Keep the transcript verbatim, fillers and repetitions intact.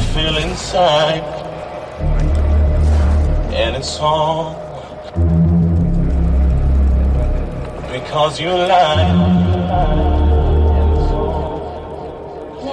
feel inside, and it's all because you lied.